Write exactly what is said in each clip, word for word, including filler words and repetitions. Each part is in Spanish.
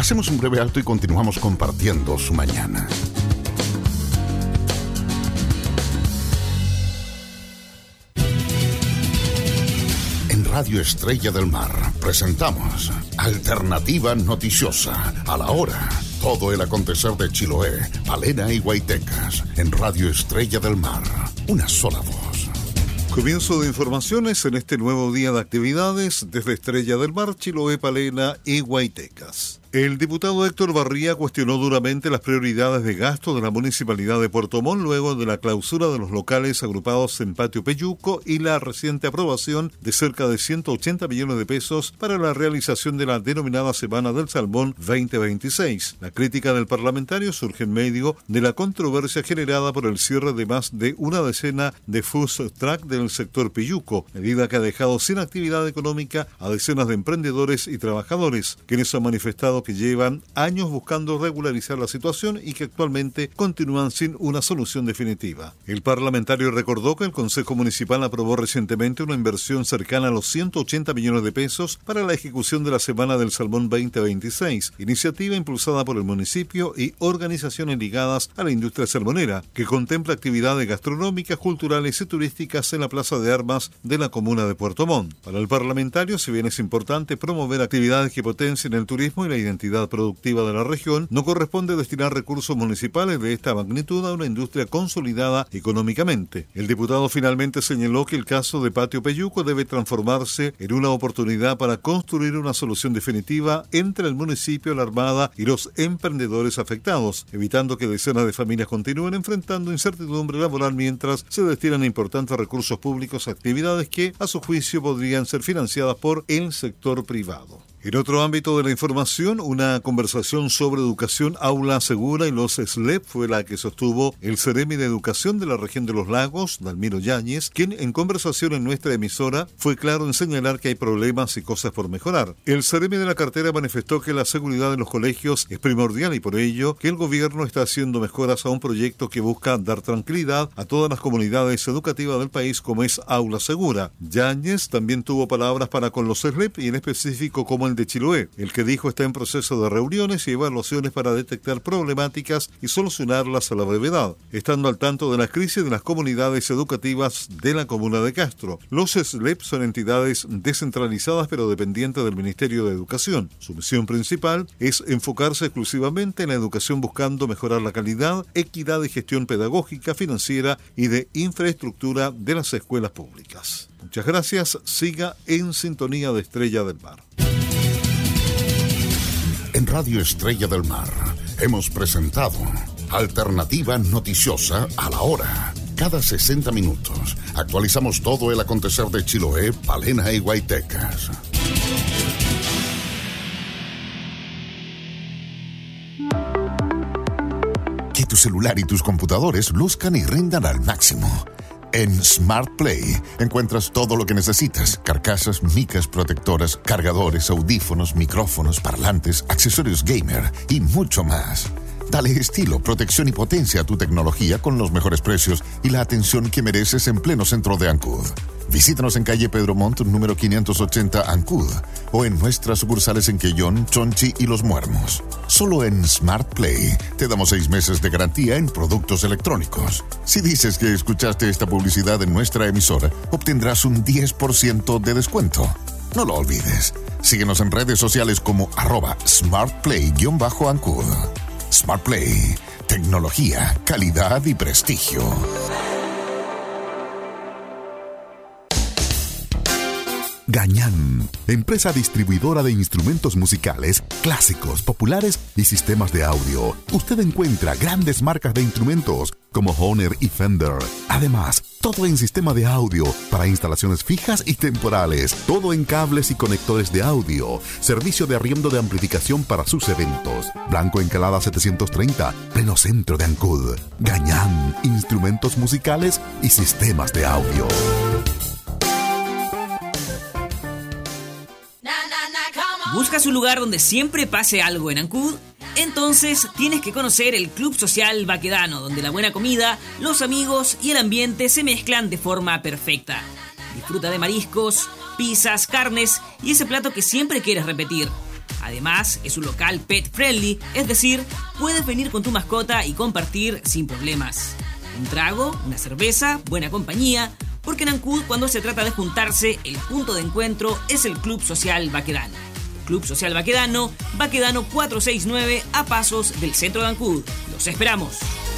Hacemos un breve alto y continuamos compartiendo su mañana. En Radio Estrella del Mar presentamos Alternativa Noticiosa, a la hora. Todo el acontecer de Chiloé, Palena y Guaitecas. En Radio Estrella del Mar, una sola voz. Comienzo de informaciones en este nuevo día de actividades desde Estrella del Mar, Chiloé, Palena y Guaitecas. El diputado Héctor Barría cuestionó duramente las prioridades de gasto de la Municipalidad de Puerto Montt luego de la clausura de los locales agrupados en Patio Peyuco y la reciente aprobación de cerca de ciento ochenta millones de pesos para la realización de la denominada Semana del Salmón veinte veintiséis. La crítica del parlamentario surge en medio de la controversia generada por el cierre de más de una decena de food truck del sector Peyuco, medida que ha dejado sin actividad económica a decenas de emprendedores y trabajadores, quienes han manifestado que llevan años buscando regularizar la situación y que actualmente continúan sin una solución definitiva. El parlamentario recordó que el Consejo Municipal aprobó recientemente una inversión cercana a los ciento ochenta millones de pesos para la ejecución de la Semana del Salmón veinte veintiséis, iniciativa impulsada por el municipio y organizaciones ligadas a la industria salmonera, que contempla actividades gastronómicas, culturales y turísticas en la Plaza de Armas de la comuna de Puerto Montt. Para el parlamentario, si bien es importante promover actividades que potencien el turismo y la identidad identidad productiva de la región, no corresponde destinar recursos municipales de esta magnitud a una industria consolidada económicamente. El diputado finalmente señaló que el caso de Patio Peyuco debe transformarse en una oportunidad para construir una solución definitiva entre el municipio, la Armada y los emprendedores afectados, evitando que decenas de familias continúen enfrentando incertidumbre laboral mientras se destinan importantes recursos públicos a actividades que, a su juicio, podrían ser financiadas por el sector privado. En otro ámbito de la información, una conversación sobre educación aula segura y los S L E P fue la que sostuvo el Ceremi de Educación de la región de los Lagos, Dalmiro Yáñez, quien en conversación en nuestra emisora fue claro en señalar que hay problemas y cosas por mejorar. El Ceremi de la cartera manifestó que la seguridad de los colegios es primordial y por ello que el gobierno está haciendo mejoras a un proyecto que busca dar tranquilidad a todas las comunidades educativas del país como es Aula Segura. Yáñez también tuvo palabras para con los S L E P y en específico como el de Chiloé, el que dijo está en proceso de reuniones y evaluaciones para detectar problemáticas y solucionarlas a la brevedad, estando al tanto de la crisis de las comunidades educativas de la comuna de Castro. Los S L E P son entidades descentralizadas pero dependientes del Ministerio de Educación. Su misión principal es enfocarse exclusivamente en la educación buscando mejorar la calidad, equidad y gestión pedagógica, financiera y de infraestructura de las escuelas públicas. Muchas gracias. Siga en sintonía de Estrella del Mar. En Radio Estrella del Mar hemos presentado Alternativa Noticiosa a la hora. Cada sesenta minutos actualizamos todo el acontecer de Chiloé, Palena y Guaitecas. Que tu celular y tus computadores luzcan y rindan al máximo. En Smart Play encuentras todo lo que necesitas: carcasas, micas protectoras, cargadores, audífonos, micrófonos, parlantes, accesorios gamer y mucho más. Dale estilo, protección y potencia a tu tecnología con los mejores precios y la atención que mereces en pleno centro de Ancud. Visítanos en calle Pedro Montt, número quinientos ochenta, Ancud, o en nuestras sucursales en Quellón, Chonchi y Los Muermos. Solo en Smart Play te damos seis meses de garantía en productos electrónicos. Si dices que escuchaste esta publicidad en nuestra emisora, obtendrás un diez por ciento de descuento. No lo olvides. Síguenos en redes sociales como arroba smartplay-ancud. Smart Play. Tecnología, calidad y prestigio. Gañán, empresa distribuidora de instrumentos musicales, clásicos, populares y sistemas de audio. Usted encuentra grandes marcas de instrumentos como Hohner y Fender. Además, todo en sistema de audio para instalaciones fijas y temporales. Todo en cables y conectores de audio. Servicio de arriendo de amplificación para sus eventos. Blanco Encalada setecientos treinta, pleno centro de Ancud. Gañán, instrumentos musicales y sistemas de audio. ¿Buscas un lugar donde siempre pase algo en Ancud? Entonces tienes que conocer el Club Social Baquedano, donde la buena comida, los amigos y el ambiente se mezclan de forma perfecta. Disfruta de mariscos, pizzas, carnes y ese plato que siempre quieres repetir. Además, es un local pet friendly, es decir, puedes venir con tu mascota y compartir sin problemas. Un trago, una cerveza, buena compañía, porque en Ancud, cuando se trata de juntarse, el punto de encuentro es el Club Social Baquedano. Club Social Baquedano, Baquedano cuatrocientos sesenta y nueve, a pasos del centro de Ancud. ¡Los esperamos!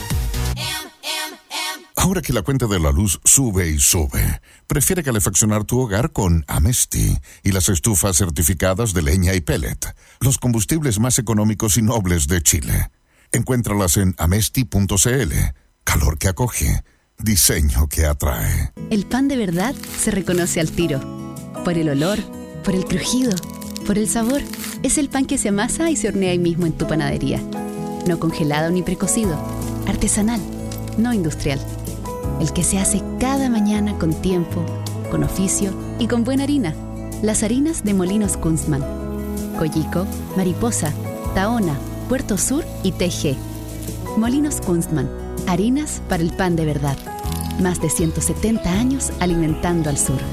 Ahora que la cuenta de la luz sube y sube, prefiere calefaccionar tu hogar con Amesti y las estufas certificadas de leña y pellet, los combustibles más económicos y nobles de Chile. Encuéntralas en amesti punto cl. Calor que acoge, diseño que atrae. El pan de verdad se reconoce al tiro. Por el olor, por el crujido, por el sabor. Es el pan que se amasa y se hornea ahí mismo en tu panadería. No congelado ni precocido. Artesanal, no industrial. El que se hace cada mañana con tiempo, con oficio y con buena harina. Las harinas de Molinos Kunstmann. Coyico, Mariposa, Tahona, Puerto Sur y T G. Molinos Kunstmann. Harinas para el pan de verdad. Más de ciento setenta años alimentando al sur.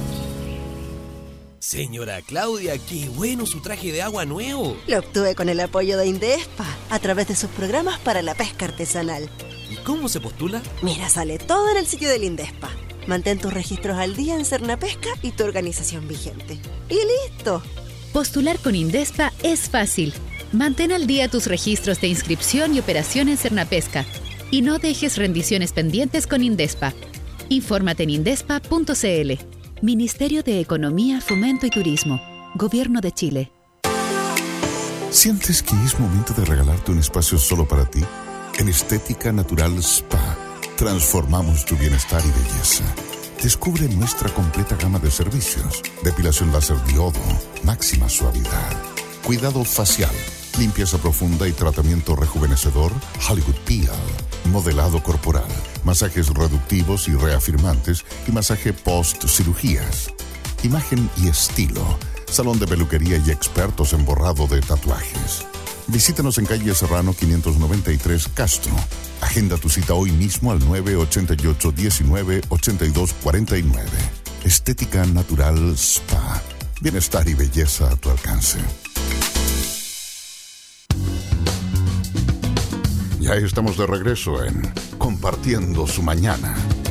Señora Claudia, qué bueno su traje de agua nuevo. Lo obtuve con el apoyo de Indespa, a través de sus programas para la pesca artesanal. ¿Y cómo se postula? Mira, sale todo en el sitio del Indespa. Mantén tus registros al día en Cernapesca y tu organización vigente. ¡Y listo! Postular con Indespa es fácil. Mantén al día tus registros de inscripción y operación en Cernapesca. Y no dejes rendiciones pendientes con Indespa. Infórmate en indespa punto cl. Ministerio de Economía, Fomento y Turismo. Gobierno de Chile. ¿Sientes que es momento de regalarte un espacio solo para ti? En Estética Natural Spa, transformamos tu bienestar y belleza. Descubre nuestra completa gama de servicios. Depilación láser diodo, máxima suavidad. Cuidado facial, limpieza profunda y tratamiento rejuvenecedor Hollywood Peel. Modelado corporal, masajes reductivos y reafirmantes y masaje post-cirugías. Imagen y estilo, salón de peluquería y expertos en borrado de tatuajes. Visítanos en calle Serrano quinientos noventa y tres Castro. Agenda tu cita hoy mismo al nueve ocho ocho, diecinueve, ochenta y dos cuarenta y nueve. Estética Natural Spa. Bienestar y belleza a tu alcance. Ya estamos de regreso en Compartiendo su Mañana.